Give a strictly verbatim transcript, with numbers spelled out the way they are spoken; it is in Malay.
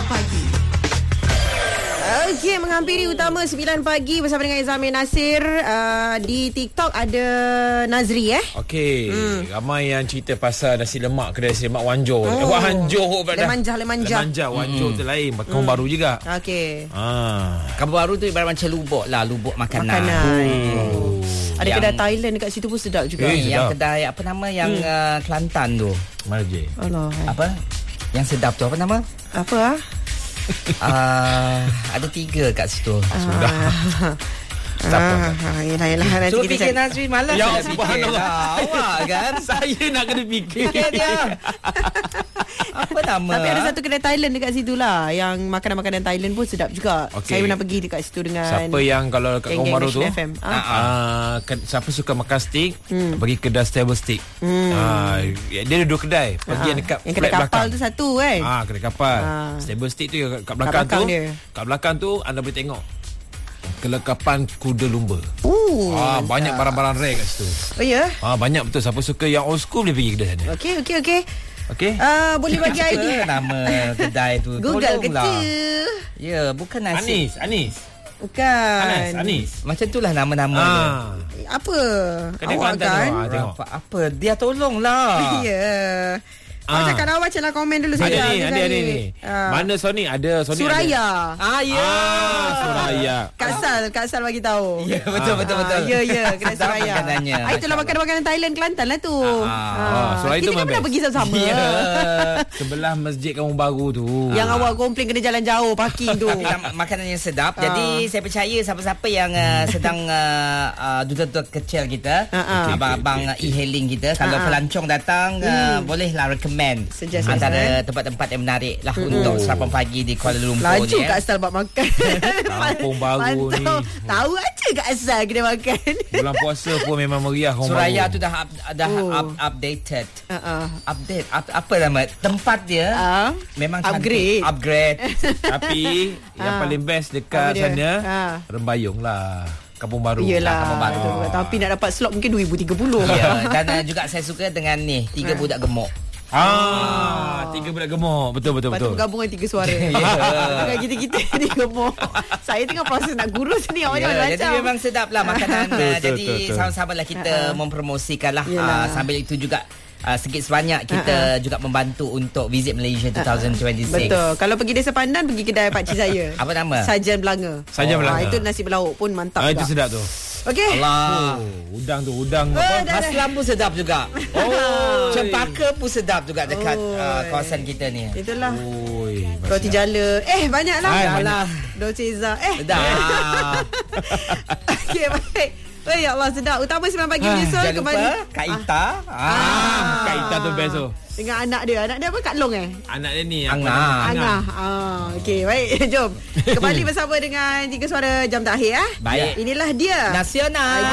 Pagi. Okey, menghampiri utama sembilan pagi bersama dengan Izamir Nasir. uh, Di TikTok ada Nazri eh. Okey, hmm. ramai yang cerita pasal nasi lemak, kedai nasi lemak Wanjo. Oh. Eh, buat Hanjo pula dah. Lemanjah, Lemanjah. Lemanjah, Wanjo hmm. tu lain. Kampung hmm. baru juga. Okey. Ah. Kampung baru tu ibarat macam lubuk lah, lubuk makanan. Makanan. Oh. Ada yang, kedai Thailand dekat situ pun sedap juga. Eh, Yang sedap. kedai apa nama yang Hmm. uh, Kelantan tu. Mana je? Allah. Apa? Yang sedap tu apa nama? Apa ah? uh, ada tiga kat situ. Sudah. Siapa? Ah, yelah, yelah. Nanti Cuba kita fikir cari. Nazri malas. Ya, saya fikir. subhanallah. Ah, Awak kan? Saya nak kena fikir. Fikir dia. Apa nama? Tapi ada satu kedai Thailand dekat situ lah, yang makanan-makanan Thailand pun sedap juga. Okey. Saya pernah pergi dekat situ dengan Siapa yang kalau kat geng-geng Kampung Baru tu National F M. Ah. Ah, ke- siapa suka makan steak, Hmm. pergi kedai stable steak. Hmm. Ah, dia ada dua kedai. Pergi Ah, yang dekat yang kedai flat kapal belakang. tu satu kan. Ah, kedai kapal. Ah. Stable steak tu yang kat belakang, belakang tu. dia. Kat belakang tu anda boleh tengok kelengkapan kuda lumba. Uh, Ah, banyak barang-barang rare kat situ. Oh ya. Ah, banyak betul. Siapa suka yang old school boleh pergi kedai sana. Okey, okey, okey. Okey. Uh, boleh bagi Apa idea. nama kedai tu? Google Tolonglah. kecil. Ya, bukan nasi. Anis, Anis. Bukan. Anis, Anis. Macam itulah nama-nama dia. Ah. Apa? Kedai Awak Kelantan kan? tu. Ah, tengok. Apa, apa? Dia tolonglah. Ya. Awak Ah. cakap awak bacalah komen dulu Ada saya. ni, ada ada ni. Ah. Mana Sonic? Ada Sonic. Suraya. Ah, ya. Ah, Suraya. Kak Sal, Kak Sal bagi tahu. Ya, betul, betul, Ah, betul. Ya, ya, kedai Sedap Suraya. makanannya. Ah, itulah makanan-makanan Thailand Kelantan lah tu. Ah, Suraya tu kita kan memang pernah best. pergi sama-sama. Ya. Sebelah Masjid Kampung Baru tu. Yang awak komplain kena jalan jauh parking tu. Tapi mak- makanan yang sedap. Ah. Jadi saya percaya siapa-siapa yang uh, sedang uh, uh, duta-duta kecil kita, Ah, ah. Okey, abang-abang okey, okey. e-hailing kita, kalau Ah, ah. pelancong datang, uh, bolehlah recommend Suggest, antara eh. tempat-tempat yang menarik lah untuk sarapan pagi di Kuala Lumpur Laju ni. Kak eh. Sal buat makan. Kampung Baru ni. Mantap. Tahu aja Kak Sal kena makan. Bulan puasa pun memang meriah Kampung Suraya Baru. tu dah up, dah Oh. up, updated. Ah, ah. Update up, apa nama tempat dia? Ah. Memang Upgrade. cantik. Upgrade. Tapi yang Ah. paling best Apa dekat dia? sana Ah. Rembayung lah. Kampung Baru. Yelah. Kampung Baru. Betul. Tapi nak dapat slot mungkin dua ribu tiga puluh. Ya, dan uh, juga saya suka dengan ni tiga budak gemuk. Ah, tiga budak gemuk. Betul betul Lepas tu betul. bergabung dengan tiga suara. Ya. Bukan kita-kita ni gemuk. Saya tengah proses nak gurus ni. Awak jangan Ya, jadi macam. memang sedap lah makanan. Betul, uh, betul, jadi betul. sama-sama lah kita Ha-ha. mempromosikan lah. Yelah. Uh, sambil itu juga uh, sikit sebanyak kita Ha-ha. juga membantu untuk Visit Malaysia dua ribu dua puluh enam. Betul. Kalau pergi Desa Pandan, pergi kedai pakcik saya. Apa nama? Sajan Belanga. Sajan Oh, Belanga. ah, itu nasi berlauk pun mantap Ah, juga. itu sedap tu. Okey. Allah. Oh, udang tu, udang Oh, apa? dah, dah. Aslam pun sedap juga. Oh. Cempaka pun sedap juga dekat Oi. uh, kawasan kita ni. Itulah. Oi, Roti jala. Eh, banyaklah. Hai, Dah banyak. lah. Dolceza. Eh. Dah. Okey, baik. Oh, ya Allah, sedap. Utama sembilan pagi Ah, menyusul Jangan kembali. lupa Kak Ita. Ah, Kak Ita tu best tu. Dengan anak dia. Anak dia apa? Kak Long eh? Anak dia ni apa Angah. nama? Angah. Ah, okey, baik. Jom. Kembali bersama dengan Tiga Suara Jam Terakhir. Eh. Baik. Inilah dia. Nasional.